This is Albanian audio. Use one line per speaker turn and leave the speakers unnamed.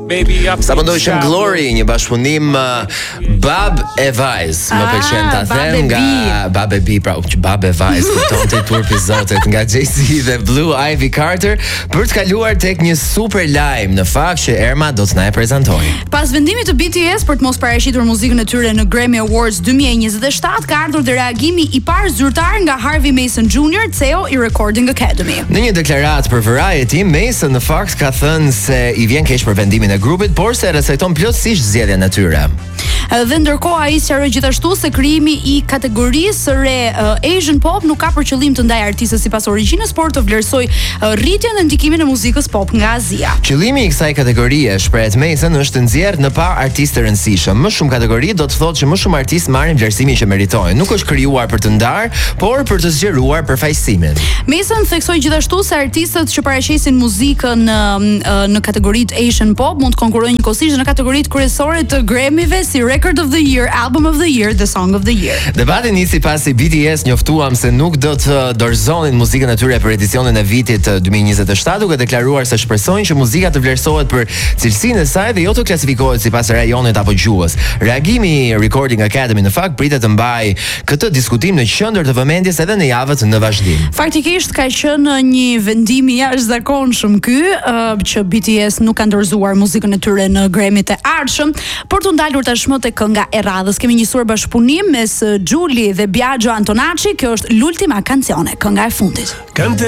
Sa më ndojshëm Glory, një bashkëpunim Bab e Vajz. Më pëlqen ta them nga Bab e Bi, pra Bab e Vajz, kuptonte turpi zotet nga Jay-Z dhe Blue Ivy Carter për të kaluar tek një super lajm në fakt që Erma do të na e prezantojë.
Pas vendimit të BTS për të mos paraqiter muzikën e tyre në Grammy Awards 2027, ka ardhur dhe reagimi i parë zyrtar nga Harvey Mason Jr., CEO i Recording Academy.
Në një deklaratë për Variety, Mason në fakt ka thënë se i vjen keq për vendimin e grupit, por se respekton plotësisht zgjedhjen e tyre.
Dhe ndërkohë ai sqaroi gjithashtu se krijimi i kategorisë së re Asian Pop nuk ka për qëllim të ndajë artistët sipas origjinës, por të vlerësoj rritjen dhe ndikimin e muzikës pop nga Azia.
Qëllimi i kësaj kategorie, shprehet Mason, është të nxjerrë në pa artistë të rëndësishëm. Më shumë kategori do të thotë që më shumë artistë marrin vlerësimin që meritojnë. Nuk është krijuar për të ndarë, por për të zgjeruar përfaqësimin.
Mason theksoi gjithashtu se artistët që paraqesin muzikën në kategoritë Asian Pop mund të konkurrojnë njëkohësisht në kategoritë kryesore të Grammy-ve si Record of the Year, Album of the Year dhe Song of the Year.
Debati nisi pasi BTS njoftuam se nuk do të dorëzonin muzikën e tyre për edicionin e vitit 2027, duke deklaruar se shpresojnë që muzika të vlerësohet për cilësinë e saj dhe jo të klasifikohet sipas rajonit apo gjuhës. Reagimi i Recording Academy në fakt pritet të mbajë këtë diskutim në qendër të vëmendjes edhe në javët në vazhdim.
Faktikisht ka qenë një vendim i jashtëzakonshëm ky, që BTS nuk ka dorëzuar muzikën e tyre në Grammy-t e ardhshëm, por të ndalur tashmë tek kënga e radhës. Kemi njësuar bashkëpunim mes Giulia dhe Biagio Antonacci. Kjo është l'ultima canzone, kënga e fundit.